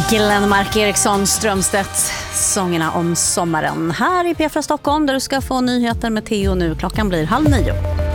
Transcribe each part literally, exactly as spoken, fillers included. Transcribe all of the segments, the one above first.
Glenmark Eriksson Strömstedt, sångerna om sommaren. Här i P fyra Stockholm där du ska få nyheter med Theo nu. Klockan blir halv nio.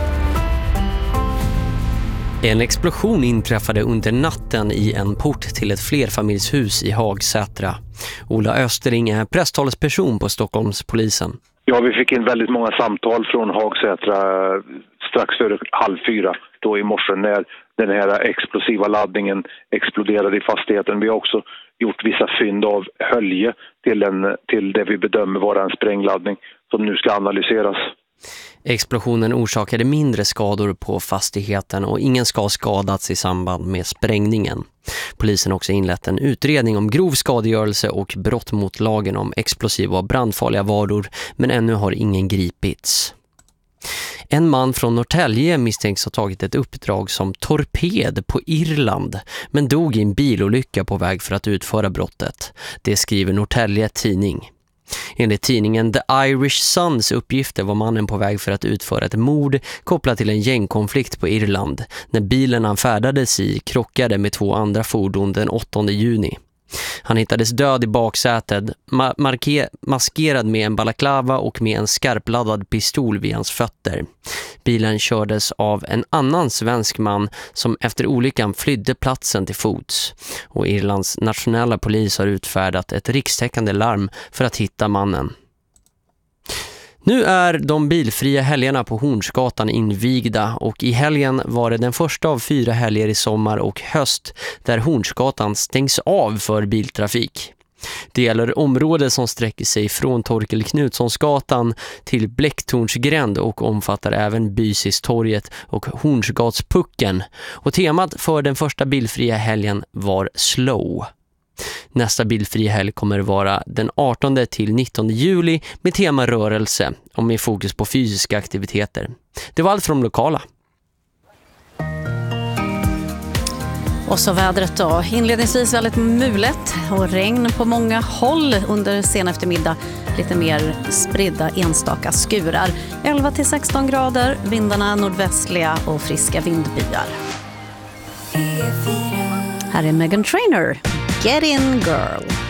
En explosion inträffade under natten i en port till ett flerfamiljshus i Hagsätra. Ola Östering är presstalesperson på Stockholmspolisen. Ja, vi fick in väldigt många samtal från Hagsätra strax före halv fyra då i morse när den här explosiva laddningen exploderade i fastigheten. Vi har också gjort vissa fynd av hölje till, en, till det vi bedömer vara en sprängladdning som nu ska analyseras. Explosionen orsakade mindre skador på fastigheten och ingen ska ha skadats i samband med sprängningen. Polisen har också inlett en utredning om grov skadegörelse och brott mot lagen om explosiva och brandfarliga varor, men ännu har ingen gripits. En man från Norrtälje misstänks ha tagit ett uppdrag som torped på Irland men dog i en bilolycka på väg för att utföra brottet. Det skriver Norrtälje tidning. Enligt tidningen The Irish Sun's uppgifter var mannen på väg för att utföra ett mord kopplat till en gängkonflikt på Irland när bilen han färdades i krockade med två andra fordon den åttonde juni. Han hittades död i baksätet, ma- marker- maskerad med en balaklava och med en skarpladdad pistol vid hans fötter. Bilen kördes av en annan svensk man som efter olyckan flydde platsen till fots. Och Irlands nationella polis har utfärdat ett rikstäckande larm för att hitta mannen. Nu är de bilfria helgerna på Hornsgatan invigda och i helgen var det den första av fyra helger i sommar och höst där Hornsgatan stängs av för biltrafik. Det gäller området som sträcker sig från Torkel Knutssonsgatan till Bläcktornsgränd och omfattar även Bysistorget och Hornsgatspucken. Och temat för den första bilfria helgen var slow. Nästa bilfria helg kommer vara den artonde till nittonde juli med tema rörelse och med fokus på fysiska aktiviteter. Det var allt från lokala. Och så vädret då. Inledningsvis väldigt mulet och regn på många håll under sen eftermiddag. Lite mer spridda enstaka skurar. elva till sexton grader, vindarna nordvästliga och friska vindbyar. Här är Meghan Trainor. Get in, girl.